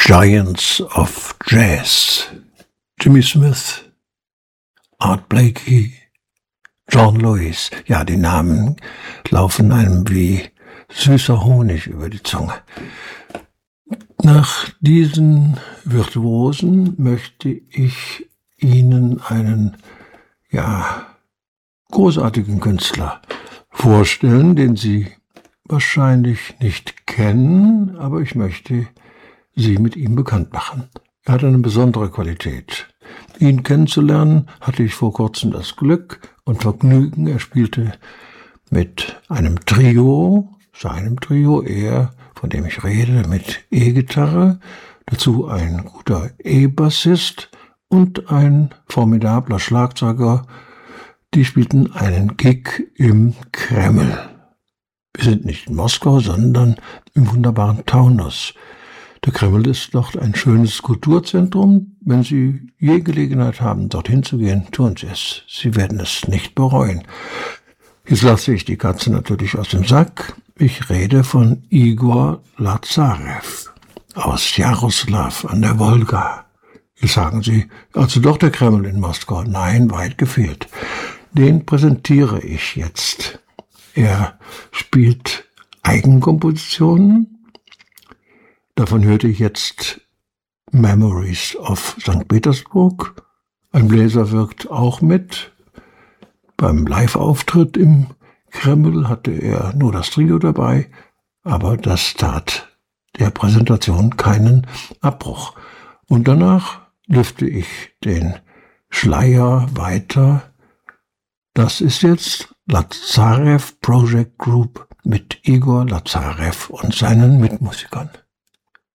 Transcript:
Giants of Jazz, Jimmy Smith, Art Blakey, John Lewis. Ja, die Namen laufen einem wie süßer Honig über die Zunge. Nach diesen Virtuosen möchte ich Ihnen einen, großartigen Künstler vorstellen, den Sie wahrscheinlich nicht kennen, aber ich möchte Sie mit ihm bekannt machen. Er hat eine besondere Qualität. Ihn kennenzulernen hatte ich vor kurzem das Glück und Vergnügen. Er spielte mit einem Trio, seinem Trio, er, von dem ich rede, mit E-Gitarre, dazu ein guter E-Bassist und ein formidabler Schlagzeuger. Die spielten einen Gig im Kreml. Wir sind nicht in Moskau, sondern im wunderbaren Taunus. Der Kreml ist dort ein schönes Kulturzentrum. Wenn Sie je Gelegenheit haben, dorthin zu gehen, tun Sie es. Sie werden es nicht bereuen. Jetzt lasse ich die Katze natürlich aus dem Sack. Ich rede von Igor Lazarew aus Jaroslaw an der Wolga. Jetzt sagen Sie, also doch der Kreml in Moskau. Nein, weit gefehlt. Den präsentiere ich jetzt. Er spielt Eigenkompositionen. Davon hörte ich jetzt Memories of St. Petersburg. Ein Bläser wirkt auch mit. Beim Live-Auftritt im Kreml hatte er nur das Trio dabei, aber das tat der Präsentation keinen Abbruch. Und danach lüfte ich den Schleier weiter. Das ist jetzt Lazarew Project Group mit Igor Lazarew und seinen Mitmusikern.